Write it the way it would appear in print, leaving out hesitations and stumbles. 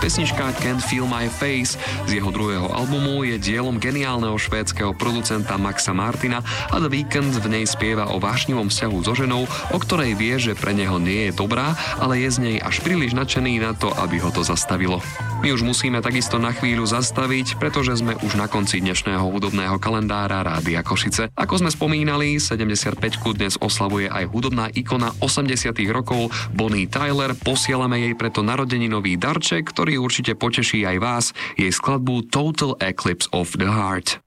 Pesnička Can't Feel My Face z jeho druhého albumu je dielom geniálneho švédskeho producenta Maxa Martina a The Weeknd v nej spieva o vášnivom vzťahu so ženou, o ktorej vie, že pre neho nie je dobrá, ale je z nej až príliš nadšený na to, aby ho to zastavilo. My už musíme takisto na chvíľu zastaviť, pretože sme už na konci dnešného hudobného kalendára Rádia Košice. Ako sme spomínali, 75-ku dnes oslavuje aj hudobná ikona 80. rokov Bonnie Tyler. Posielame jej preto narodeninový darček, ktorý určite poteší aj vás, jej skladbu Total Eclipse of the Heart.